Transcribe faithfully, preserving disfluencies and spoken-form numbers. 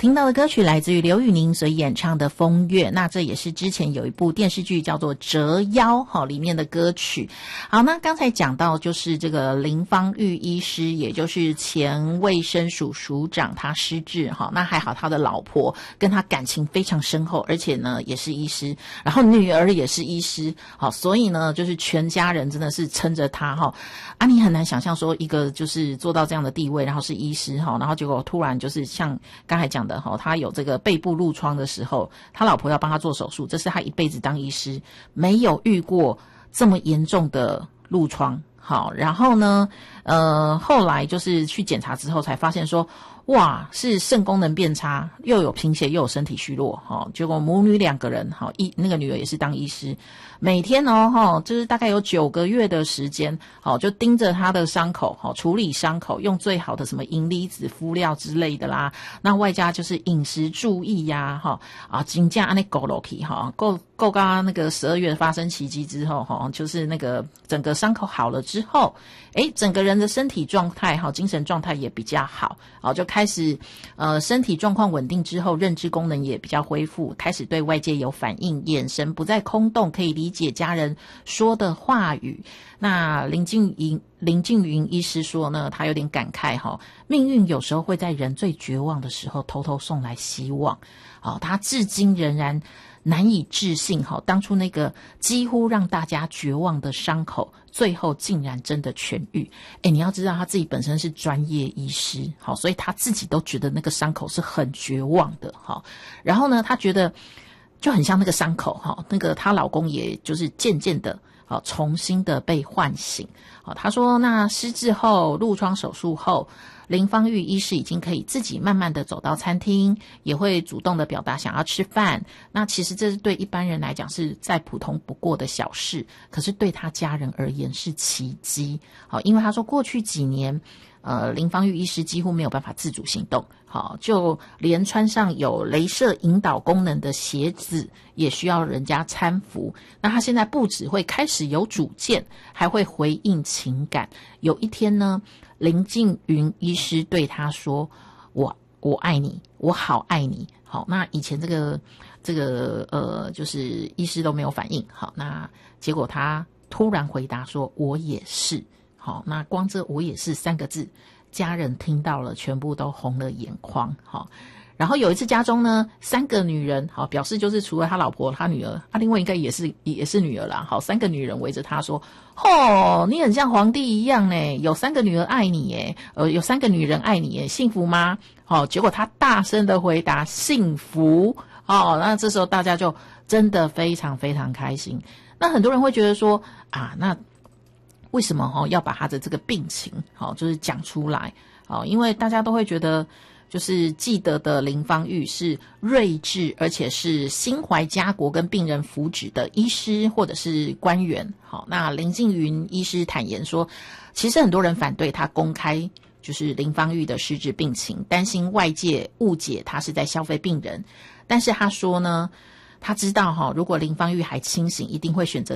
听到的歌曲来自于刘宇宁所演唱的《风月》，那这也是之前有一部电视剧叫做《折腰》好里面的歌曲。好，那刚才讲到就是这个林芳玉医师，也就是前卫生署署长，他失智哈，那还好他的老婆跟他感情非常深厚，而且呢也是医师，然后女儿也是医师，好，所以呢就是全家人真的是撑着他哈。啊，你很难想象说一个就是做到这样的地位，然后是医师哈，然后结果突然就是像刚才讲的哈，他有这个背部褥疮的时候，他老婆要帮他做手术，这是他一辈子当医师没有遇过这么严重的褥疮。好，然后呢呃后来就是去检查之后才发现说，哇，是肾功能变差，又有贫血又有身体虚弱，哈、哦，结果母女两个人，哈、哦，一那个女儿也是当医师，每天哦，哈、哦，就是大概有九个月的时间，好、哦，就盯着她的伤口，好、哦，处理伤口，用最好的什么银离子敷料之类的啦，那外加就是饮食注意呀，哈、哦，啊，金价安尼够落去，哈，够够刚刚那个十二月发生奇迹之后，哈、哦，就是那个整个伤口好了之后，诶，整个人的身体状态，哈、哦，精神状态也比较好，好、哦，就开始呃身体状况稳定之后，认知功能也比较恢复，开始对外界有反应，眼神不再空洞，可以理解家人说的话语。那林静云林静云医师说呢，他有点感慨哈，命运有时候会在人最绝望的时候偷偷送来希望。好，他至今仍然难以置信哈，当初那个几乎让大家绝望的伤口，最后竟然真的痊愈。诶，你要知道他自己本身是专业医师，好，所以他自己都觉得那个伤口是很绝望的，好，然后呢，他觉得就很像那个伤口哈，那个她老公也就是渐渐的好重新的被唤醒。好，他说那失智后褥疮手术后，林芳玉医师已经可以自己慢慢的走到餐厅，也会主动的表达想要吃饭。那其实这是对一般人来讲是再普通不过的小事，可是对他家人而言是奇迹。好，因为他说过去几年呃，林芳玉医师几乎没有办法自主行动，好，就连穿上有雷射引导功能的鞋子也需要人家搀扶。那他现在不只会开始有主见，还会回应情感。有一天呢，林静云医师对他说：“我我爱你，我好爱你。”好，那以前这个这个呃，就是医师都没有反应。好，那结果他突然回答说：“我也是。”好，那光这我也是三个字，家人听到了全部都红了眼眶。好，然后有一次家中呢，三个女人，好，表示就是除了他老婆他女儿，他另外应该也是也是女儿啦。好，三个女人围着他说：“哦，你很像皇帝一样呢，有三个女儿爱你耶，呃，有三个女人爱你耶，幸福吗？”好，结果他大声的回答：“幸福。”哦，那这时候大家就真的非常非常开心。那很多人会觉得说啊，那为什么哈要把他的这个病情好就是讲出来？好，因为大家都会觉得就是记得的林芳玉是睿智而且是心怀家国跟病人福祉的医师或者是官员。好，那林静云医师坦言说，其实很多人反对他公开就是林芳玉的失智病情，担心外界误解他是在消费病人。但是他说呢，他知道哈，如果林芳玉还清醒，一定会选择